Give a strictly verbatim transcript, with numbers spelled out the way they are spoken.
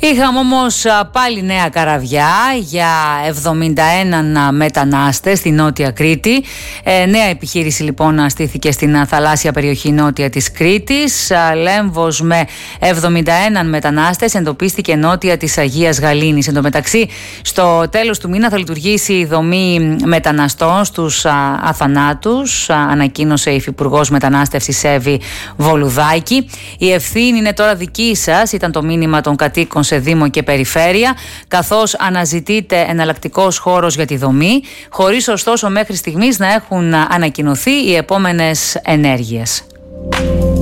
Είχαμε όμως πάλι νέα καραβιά για εβδομήντα ένα μετανάστες στη Νότια Κρήτη. Ε, νέα επιχείρηση λοιπόν στήθηκε στην θαλάσσια περιοχή νότια της Κρήτης. Λέμβος με εβδομήντα ένα μετανάστες εντοπίστηκε νότια της Αγίας Γαλήνης. Εν τω μεταξύ, στο τέλος του μήνα θα λειτουργήσει η δομή μεταναστών στους Αθανάτους, ανακοίνωσε η Υφυπουργός Μετανάστευσης Εύη Βολουδάκη. Η ευθύνη είναι τώρα δική σας, ήταν το μήνυμα των κατοίκων σε Δήμο και Περιφέρεια, καθώς αναζητείται εναλλακτικός χώρος για τη δομή, χωρίς ωστόσο μέχρι στιγμής να έχουν ανακοινωθεί οι επόμενες ενέργειες.